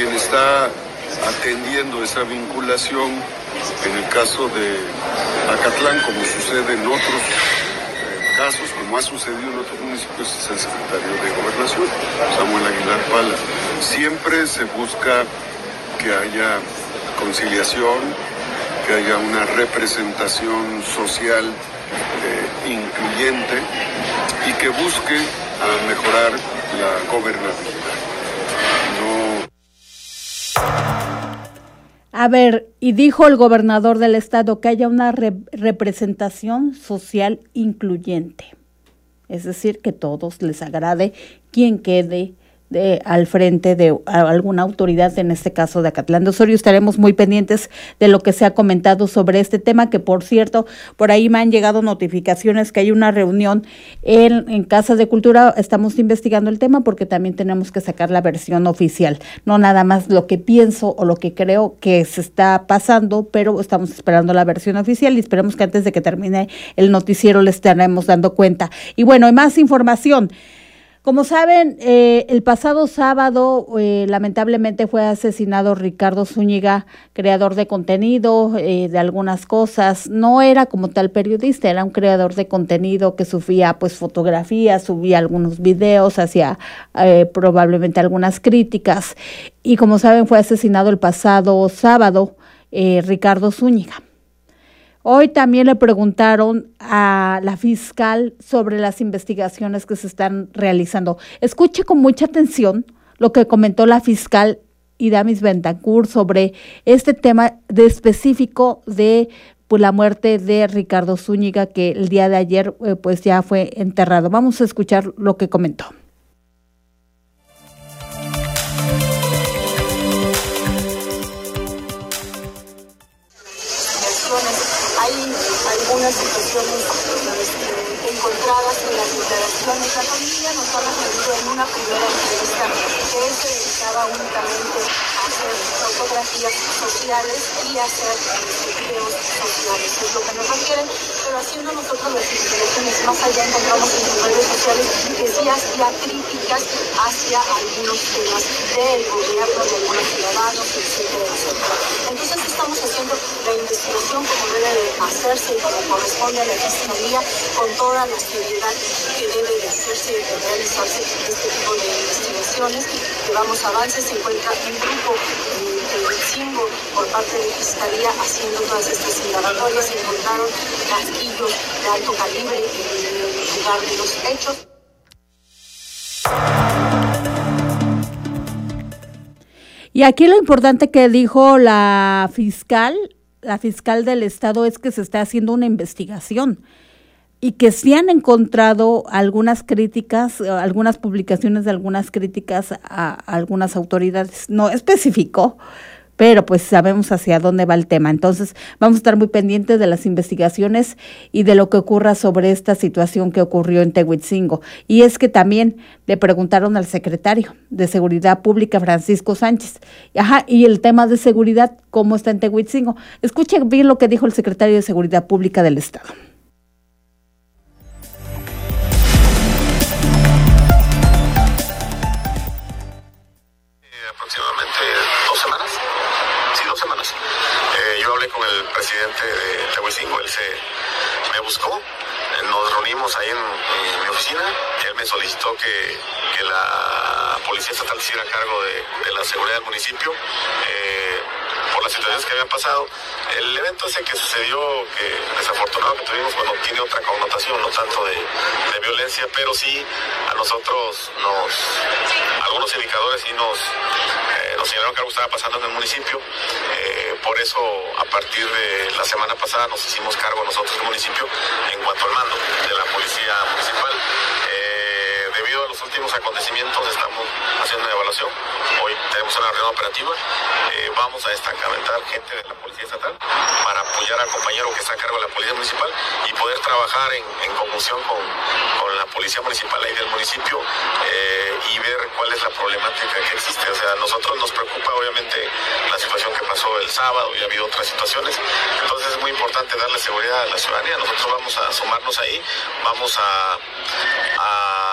quien está atendiendo esa vinculación, en el caso de Acatlán, como sucede en otros casos, como ha sucedido en otros municipios, es el secretario de Gobernación, Samuel Aguilar Pala. Siempre se busca que haya conciliación, que haya una representación social incluyente y que busque a mejorar la gobernabilidad. A ver, y dijo el gobernador del estado que haya una representación social incluyente, es decir, que todos les agrade quien quede al frente de alguna autoridad, en este caso de Acatlán de Osorio. Estaremos muy pendientes de lo que se ha comentado sobre este tema, que por cierto, por ahí me han llegado notificaciones que hay una reunión en Casa de Cultura. Estamos investigando el tema porque también tenemos que sacar la versión oficial, no nada más lo que pienso o lo que creo que se está pasando, pero estamos esperando la versión oficial y esperemos que antes de que termine el noticiero le estaremos dando cuenta. Y bueno, hay más información. Como saben, el pasado sábado lamentablemente fue asesinado Ricardo Zúñiga, creador de contenido, de algunas cosas. No era como tal periodista, era un creador de contenido que subía pues fotografías, subía algunos videos, hacía probablemente algunas críticas. Y como saben, fue asesinado el pasado sábado Ricardo Zúñiga. Hoy también le preguntaron a la fiscal sobre las investigaciones que se están realizando. Escuche con mucha atención lo que comentó la fiscal Idamis Bentancur sobre este tema de específico de pues, la muerte de Ricardo Zúñiga, que el día de ayer pues ya fue enterrado. Vamos a escuchar lo que comentó. Algunas situaciones encontradas en las declaraciones. La familia nos ha referido en una primera entrevista que él se dedicaba únicamente a hacer fotografías sociales y a hacer videos sociales, es lo que nos refieren, pero haciendo nosotros las investigaciones más allá encontramos en sus redes sociales que sí hacía críticas hacia algunos temas del gobierno, de algunos ciudadanos, etcétera, etcétera. Entonces estamos haciendo la investigación como debe de hacerse y como corresponde a la fiscalía, con toda la seriedad que debe de hacerse y de realizarse este tipo de investigaciones. Llevamos avances, se encuentra un grupo de Huitzingo por parte de fiscalía haciendo todas estas indagatorias. Se encontraron casquillos de alto calibre en el lugar de los hechos. Y aquí lo importante que dijo la fiscal del estado es que se está haciendo una investigación y que sí han encontrado algunas críticas, algunas publicaciones de algunas críticas a algunas autoridades. No especificó, pero pues sabemos hacia dónde va el tema. Entonces vamos a estar muy pendientes de las investigaciones y de lo que ocurra sobre esta situación que ocurrió en Tehuitzingo. Y es que también le preguntaron al secretario de Seguridad Pública, Francisco Sánchez, y el tema de seguridad, ¿cómo está en Tehuitzingo? Escuchen bien lo que dijo el secretario de Seguridad Pública del Estado. Aproximadamente 2 semanas. Sí, 2 semanas. Yo hablé con el presidente de Tehuitzingo, él me buscó, nos reunimos ahí en mi oficina, él me solicitó que la Policía Estatal se hiciera cargo de la seguridad del municipio, por las situaciones que habían pasado. El evento ese que sucedió, que desafortunado que tuvimos, bueno, tiene otra connotación, no tanto de violencia, pero sí a nosotros algunos indicadores sí nos señalaron que algo estaba pasando en el municipio. Por eso, a partir de la semana pasada nos hicimos cargo nosotros del municipio en cuanto al mando de la Policía Municipal. Debido a los últimos acontecimientos estamos haciendo una evaluación. Hoy tenemos una reunión operativa. Vamos a destacamentar gente de la Policía Estatal para apoyar al compañero que está a cargo de la Policía Municipal y poder trabajar en conjunción con la Policía Municipal ahí del municipio y ver cuál es la problemática que existe. O sea, a nosotros nos preocupa obviamente la situación que pasó el sábado y ha habido otras situaciones. Entonces es muy importante darle seguridad a la ciudadanía. Nosotros vamos a sumarnos ahí, vamos a